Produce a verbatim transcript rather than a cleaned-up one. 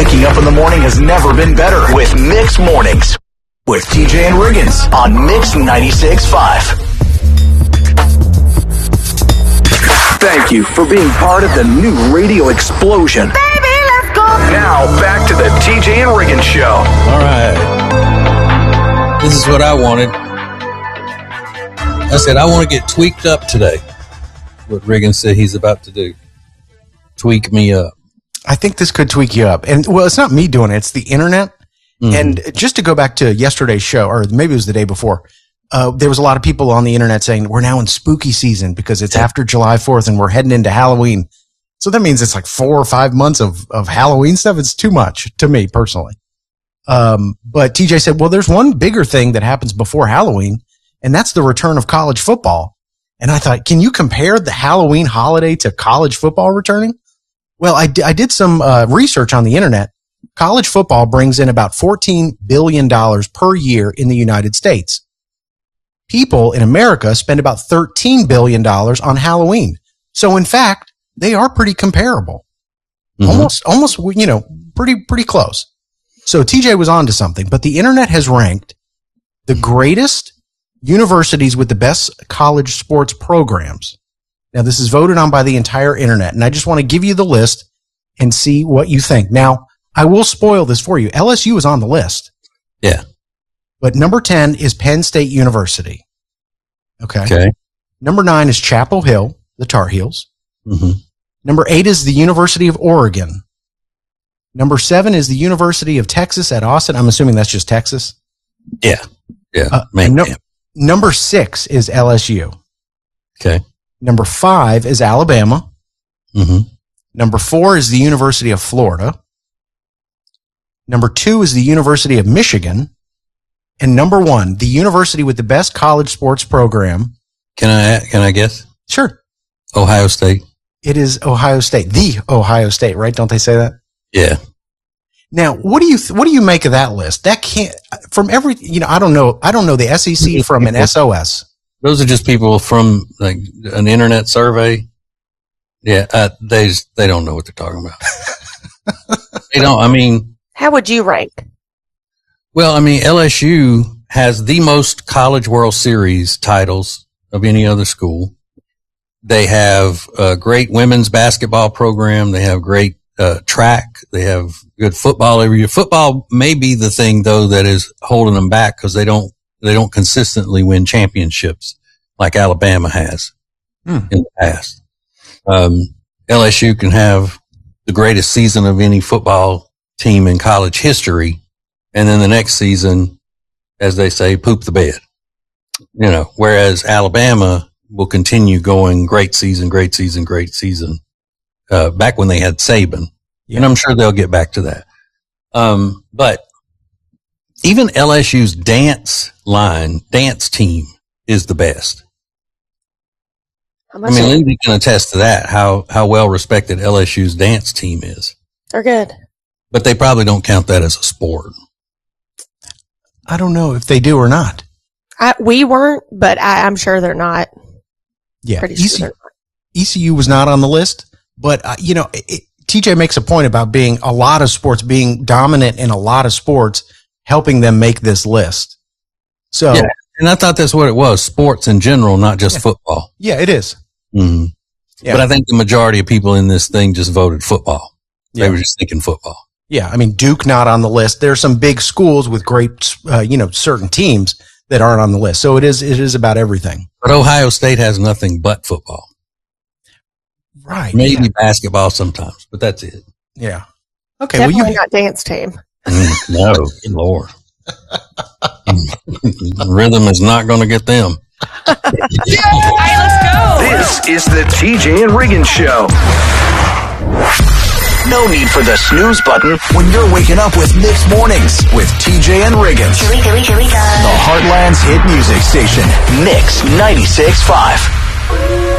Waking up in the morning has never been better with Mix Mornings with T J and Riggins on Mix ninety-six point five. Thank you for being part of the new radio explosion. Baby, let's go. Now, back to the T J and Riggins Show. All right. This is what I wanted. I said, I want to get tweaked up today. What Riggins said he's about to do. Tweak me up. I think this could tweak you up. And, well, it's not me doing it. It's the internet. Mm-hmm. And just to go back to yesterday's show, or maybe it was the day before, uh, there was a lot of people on the internet saying, we're now in spooky season because it's after July fourth and we're heading into Halloween. So that means it's like four or five months of, of Halloween stuff. It's too much to me personally. Um, but T J said, well, there's one bigger thing that happens before Halloween, and that's the return of college football. And I thought, can you compare the Halloween holiday to college football returning? Well, I, d- I did some uh, research on the internet. College football brings in about fourteen billion dollars per year in the United States. People in America spend about thirteen billion dollars on Halloween. So, in fact, they are pretty comparable. Mm-hmm. Almost, almost, you know, pretty, pretty close. So T J was on to something, but the internet has ranked the greatest universities with the best college sports programs. Now, this is voted on by the entire internet, and I just want to give you the list and see what you think. Now, I will spoil this for you. L S U is on the list. Yeah. But number ten is Penn State University. Okay. Okay. Number nine is Chapel Hill, the Tar Heels. Mm-hmm. Number eight is the University of Oregon. Number seven is the University of Texas at Austin. I'm assuming that's just Texas. Yeah. Yeah. Uh, Man, no, number six is L S U. Okay. Number five is Alabama. Mm-hmm. Number four is the University of Florida. Number two is the University of Michigan. And number one, the university with the best college sports program. Can I, can I guess? Sure. Ohio State. It is Ohio State, the Ohio State, right? Don't they say that? Yeah. Now, what do you, th- what do you make of that list? That can't, from every, you know, I don't know, I don't know the S E C from an S O S. Those are just people from like an internet survey. Yeah. Uh, they, just, they don't know what they're talking about. They don't, I mean. How would you rank? Well, I mean, L S U has the most College World Series titles of any other school. They have a great women's basketball program. They have great uh, track. They have good football every year. Football may be the thing though that is holding them back because they don't they don't consistently win championships like Alabama has hmm. in the past. Um, L S U can have the greatest season of any football team in college history, and then the next season, as they say, poop the bed. You know, whereas Alabama will continue going great season, great season, great season. Uh, back when they had Saban, yeah. And I'm sure they'll get back to that. Um, but even L S U's dance line, dance team is the best. I mean, Lindsay can attest to that, how, how well respected L S U's dance team is. They're good. But they probably don't count that as a sport. I don't know if they do or not. I, we weren't, but I, I'm sure they're not. Yeah. Pretty E C, sure they're not. E C U was not on the list, but, uh, you know, it, T J makes a point about being a lot of sports, being dominant in a lot of sports, helping them make this list. So, yeah, and I thought that's what it was, sports in general, not just yeah. football. Yeah, it is. Mm-hmm. Yeah. But I think the majority of people in this thing just voted football. They yeah. were just thinking football. Yeah. I mean, Duke not on the list. There are some big schools with great, uh, you know, certain teams that aren't on the list. So it is, it is about everything. But Ohio State has nothing but football. Right. Maybe yeah. basketball sometimes, but that's it. Yeah. Okay. Definitely well, you not dance team. Mm, no, good Lord. Rhythm is not going to get them. Yeah! All right, let's go. This is the T J and Riggins Show. No need for the snooze button when you're waking up with Mixed Mornings with T J and Riggins. Here we go, here we go. The Heartland's hit music station, Mix ninety-six point five.